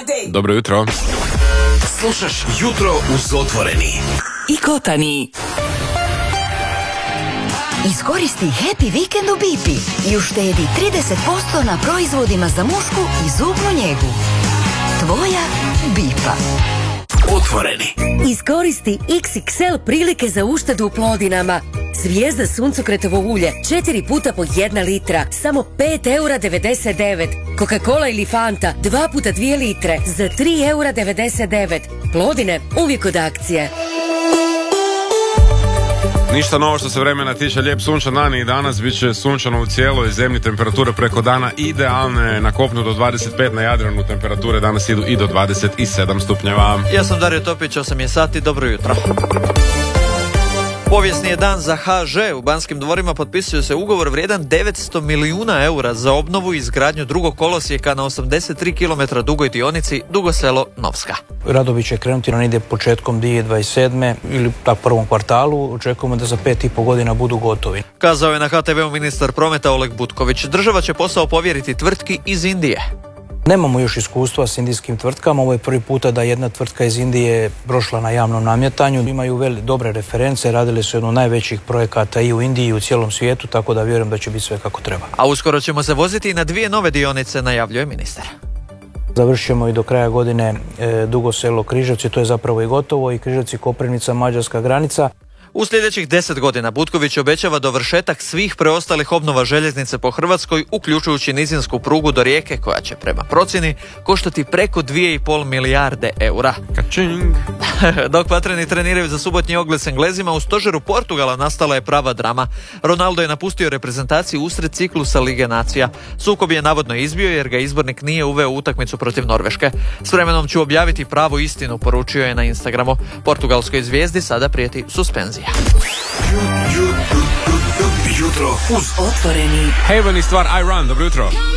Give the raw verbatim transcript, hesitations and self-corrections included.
Dobro jutro. Slušaš Jutro uz Otvoreni i Kotani. Iskoristi Happy Weekend u Bipi i uštedi trideset posto na proizvodima za mušku i zubnu njegu. Tvoja Bipa. Otvoreni. Iskoristi iks iks el prilike za uštedu u Plodinama. Zvijezda suncokretovo ulje četiri puta po jedna litra, samo pet eura devedeset devet. Coca-Cola ili Fanta dva puta dvije litre za tri eura devedeset devet. Plodine uvijek od akcije. Ništa novo što se vremena tiče, lijep sunčan dan i danas bit će sunčano u cijeloj zemlji, temperature preko dana idealne, na kopnu do dvadeset pet, na Jadranu temperature danas idu i do dvadeset sedam stupnjeva. Ja sam Dario Topić, osam je sati, dobro jutro. Povijesni je dan za ha že. U Banskim dvorima potpisuje se ugovor vrijedan devetsto milijuna eura za obnovu i izgradnju drugog kolosijeka na osamdeset tri kilometra dugoj dionici Dugo Selo-Novska. Radovi će krenuti na negdje početkom dvije tisuće dvadeset sedme ili tak prvom kvartalu. Očekujemo da za pet i pol godina budu gotovi. Kazao je na ha te veu ministar prometa Oleg Butković. Država će posao povjeriti tvrtki iz Indije. Nemamo još iskustva s indijskim tvrtkama. Ovo je prvi puta da jedna tvrtka iz Indije prošla na javnom namjetanju. Imaju veli dobre reference, radili su jednu od najvećih projekata i u Indiji i u cijelom svijetu, tako da vjerujem da će biti sve kako treba. A uskoro ćemo se voziti i na dvije nove dionice, najavljuje ministar. Završit ćemo i do kraja godine e, Dugo Selo-Križevci, to je zapravo i gotovo, i Križevci-Koprivnica-Mađarska granica. U sljedećih deset godina Butković obećava dovršetak svih preostalih obnova željeznice po Hrvatskoj, uključujući nizinsku prugu do Rijeke, koja će prema procjeni koštati preko dvije i pol milijarde eura. Kačing. Dok vatreni treniraju za subotnji ogled s Englezima, u stožeru Portugala nastala je prava drama. Ronaldo je napustio reprezentaciju usred ciklusa Lige nacija. Sukob je navodno izbio jer ga izbornik nije uveo u utakmicu protiv Norveške. S vremenom ću objaviti pravu istinu, poručio je na Instagramu. Portugalskoj zvijezdi sada prijeti suspenzija. Jutro uz Otvoreni. Haven i stvar I Run, dobro jutro.